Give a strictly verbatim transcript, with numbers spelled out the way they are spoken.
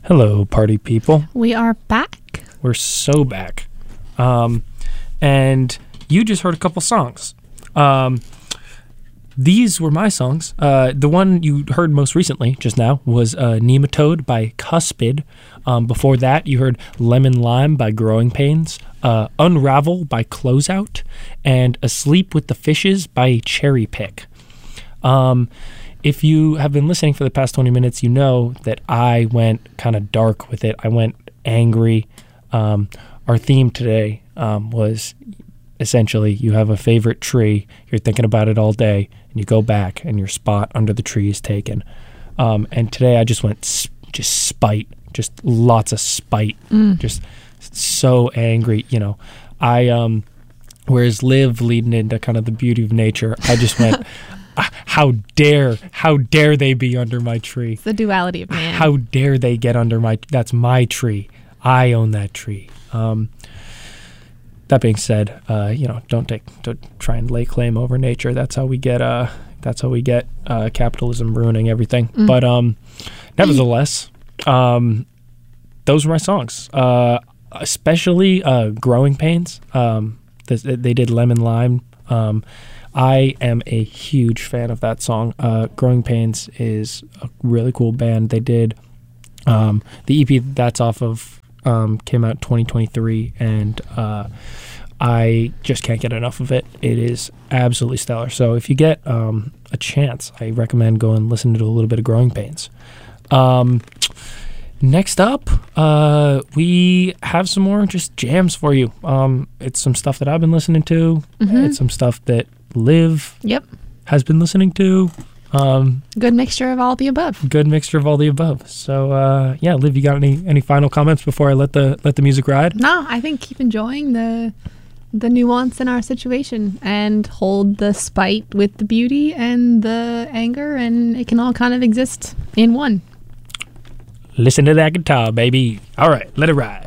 Hello, party people. We are back. We're so back. Um, and you just heard a couple songs. Um, these were my songs. Uh, the one you heard most recently, just now, was uh, Nematode by Cuspid. Um, before that, you heard Lemon Lime by Growing Pains, uh, Unravel by Closeout, and Asleep with the Fishes by Cherry Pick. Um... If you have been listening for the past twenty minutes, you know that I went kind of dark with it. I went angry. Um, our theme today um, was essentially you have a favorite tree, you're thinking about it all day, and you go back and your spot under the tree is taken. Um, and today I just went sp- just spite, just lots of spite, mm. just so angry. You know, I, um, whereas Liv leading into kind of the beauty of nature, I just went... How dare, how dare they be under my tree? It's the duality of man. How dare they get under my, that's my tree. I own that tree. Um, that being said, uh, you know, don't take, don't try and lay claim over nature. That's how we get, uh, that's how we get uh, capitalism ruining everything. Mm. But um, nevertheless, um, those were my songs, uh, especially uh, Growing Pains. Um, they, they did Lemon Lime. Um, I am a huge fan of that song. Uh, Growing Pains is a really cool band. They did um, the E P that's off of um, came out twenty twenty-three, and uh, I just can't get enough of it. It is absolutely stellar. So if you get um, a chance, I recommend going and listen to a little bit of Growing Pains. Um, next up, uh, we have some more just jams for you. Um, it's some stuff that I've been listening to. Mm-hmm. It's some stuff that Liv yep. has been listening to. Um, good mixture of all the above. Good mixture of all the above. So uh, yeah, Liv, you got any, any final comments before I let the let the music ride? No, I think keep enjoying the the nuance in our situation and hold the spite with the beauty and the anger, and it can all kind of exist in one. Listen to that guitar, baby. All right, let it ride.